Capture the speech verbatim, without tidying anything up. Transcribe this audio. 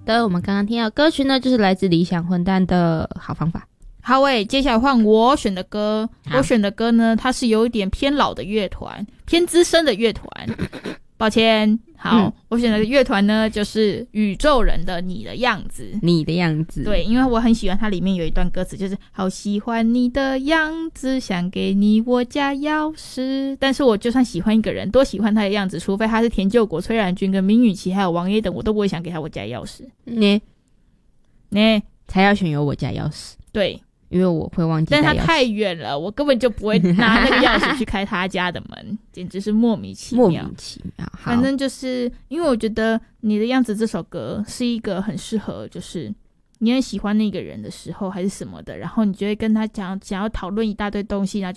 的，我们刚刚听到的歌曲呢，就是来自理想混蛋的好方法。 好诶，接下来换我选的歌。我选的歌呢，它是有一点偏老的乐团，偏资深的乐团。抱歉，好，嗯、我选的乐团呢，就是宇宙人的《你的样子》。 你的样子， 对，因为我很喜欢它里面有一段歌词，就是好喜欢你的样子，想给你我家钥匙。但是我就算喜欢一个人，多喜欢他的样子，除非他是田柾国、崔然君跟明雨琦还有王爷等，我都不会想给他我家钥匙。 你， 你才要选有我家钥匙。 对。 因为我会忘记带钥匙， 但他太远了，我根本就不会拿那个钥匙去开他家的门，简直是莫名其妙。 莫名其妙。好， 反正就是因为我觉得《你的样子》这首歌是一个很适合，就是你很喜欢那个人的时候，还是什么的，然后你就会跟他讲，想要讨论一大堆东西，然后